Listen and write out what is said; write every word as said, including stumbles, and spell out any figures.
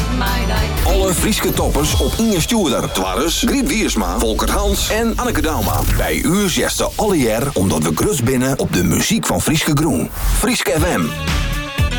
Alle Frieske toppers op Inge Stuurder. Twarres, Griet Wiersma, Volkert Hans en Anneke Dauma. Bij u zesde alle jaar omdat we grus binnen op de muziek van Frieske Groen. Frieske F M.